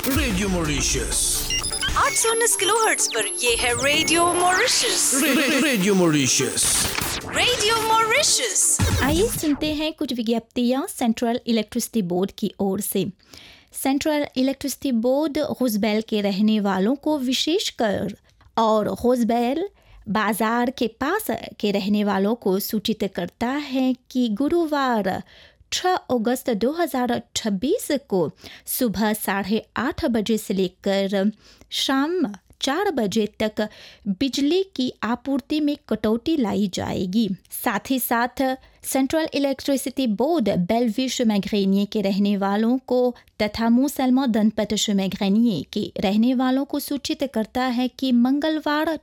Radio Mauritius 819 kilohertz पर ये है radio Mauritius. Radio Mauritius. Radio Mauritius. आइए सुनते हैं कुछ विज्ञप्तियां सेंट्रल इलेक्ट्रिसिटी बोर्ड की ओर से। सेंट्रल इलेक्ट्रिसिटी बोर्ड रोजबेल के रहने वालों को विशेषकर और रोजबेल बाजार के पास के रहने वालों को सूचित करता है कि गुरुवार 6 अगस्त 2026 को सुबह 8:30 बजे से लेकर शाम 4 बजे तक बिजली की आपूर्ति में कटौती लाई जाएगी। साथ ही साथ सेंट्रल इलेक्ट्रिसिटी बोर्ड बेलवी शुमेग्रेनिये के रहने वालों को तथा मूसलमो दनपत शुमेग्रेनिये के रहने वालों को सूचित करता है कि मंगलवार